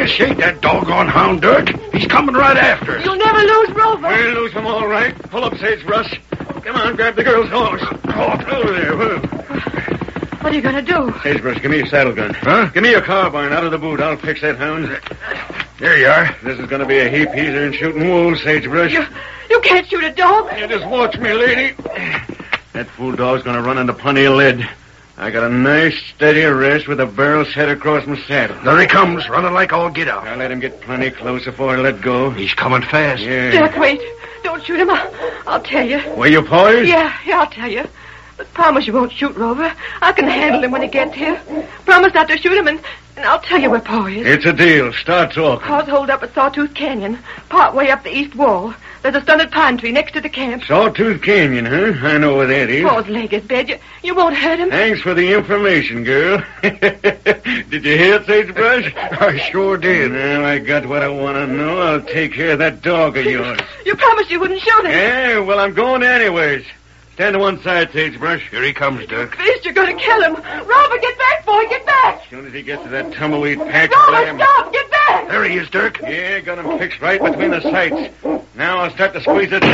Shake that doggone hound, Dirk. He's coming right after us. You'll never lose Rover. We'll lose him all right. Pull up, Sagebrush. Come on, grab the girl's horse. Over there. Whoa. What are you going to do? Sagebrush, give me your saddle gun. Huh? Give me your carbine out of the boot. I'll fix that hound. There you are. This is going to be a heap easier than shooting wolves, Sagebrush. You can't shoot a dog. You just watch me, lady. That fool dog's going to run into plenty of lead. I got a nice, steady rest with the barrel set across my saddle. There he comes, running like all get out. I'll let him get plenty close before I let go. He's coming fast. Yeah. Dirk, wait. Don't shoot him. I'll tell you. Were you poised? Yeah, I'll tell you. But promise you won't shoot Rover. I can handle him when he gets here. Promise not to shoot him, and I'll tell you where Pa is. It's a deal. Start talking. Pa's holed up at Sawtooth Canyon, part way up the east wall. There's a stunted pine tree next to the camp. Sawtooth Canyon, huh? I know where that is. Pa's leg is bad. You won't hurt him. Thanks for the information, girl. Did you hear it, Sagebrush? I sure did. Now I got what I want to know. I'll take care of that dog of yours. You promised you wouldn't shoot him. Yeah, well, I'm going anyways. Stand to one side, Sagebrush. Here he comes, Dirk. Beast, you're going to kill him. Rover, get back, boy, get back. As soon as he gets to that tumbleweed patch, let Rover, him... stop, get back. There he is, Dirk. Yeah, got him fixed right between the sights. Now I'll start to squeeze it.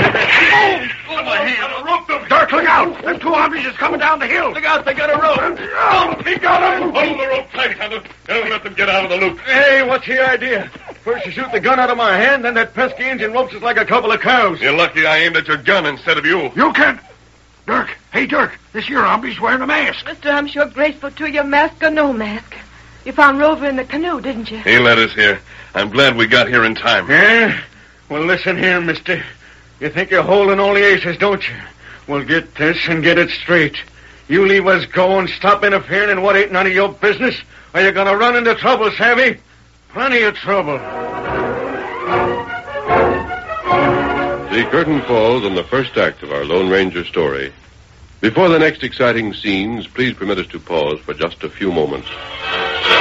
Oh, my hand. Rope them. Dirk, look out. Them two hombres is coming down the hill. Look out, they got a rope. Oh, he got him. Hold the rope tight, Hunter. Don't let them get out of the loop. Hey, what's your idea? First you shoot the gun out of my hand, then that pesky engine ropes us like a couple of cows. You're lucky I aimed at your gun instead of you. You can't. Dirk. Hey, Dirk. This here hombre's wearing a mask. Mister, I'm sure grateful to you, mask or no mask. You found Rover in the canoe, didn't you? He led us here. I'm glad we got here in time. Yeah? Well, listen here, mister. You think you're holding all the aces, don't you? Well, get this and get it straight. You leave us go and stop interfering in what ain't none of your business, or you're gonna run into trouble, savvy? Plenty of trouble. The curtain falls on the first act of our Lone Ranger story. Before the next exciting scenes, please permit us to pause for just a few moments.